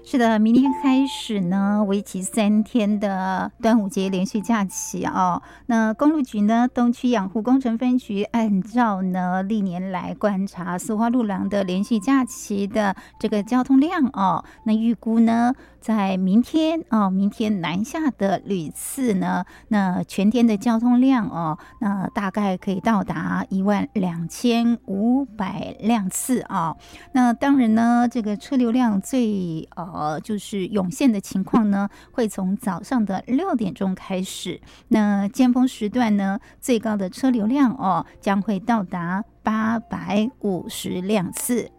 是的，明天开始呢，为期3天的端午节连续假期哦。那公路局呢，东区养护工程分局按照呢历年来观察苏花路廊的连续假期的这个交通量哦，那预估呢，在明天南下的旅次呢，那全天的交通量哦，那大概可以到达12500辆次啊。那当然呢，这个车流量最就是涌现的情况呢，会从早上的6点钟开始。那尖峰时段呢，最高的车流量将会到达850辆次。